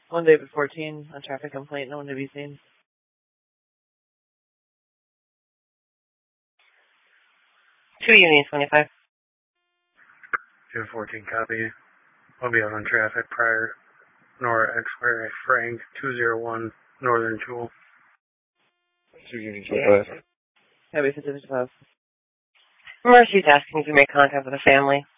1 David 14, a traffic complaint, no one to be seen. 2 Union 25. David 14, copy. I'll be out on traffic prior. Nora X-Ray Frank 201 Northern Tool. 2 Union 25. Copy 55. Mercy's asking if you make contact with the family.